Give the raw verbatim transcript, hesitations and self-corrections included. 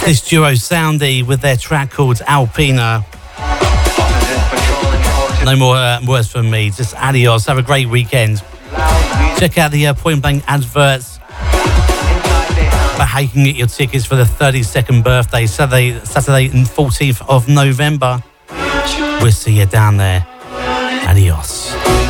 This duo Soundy with their track called Alpina. No more uh, words from me, just adios. Have a great weekend. Check out the uh, Point Blank adverts about how you can get your tickets for the thirty-second birthday, Saturday, Saturday and fourteenth of November. We'll see you down there. Adios.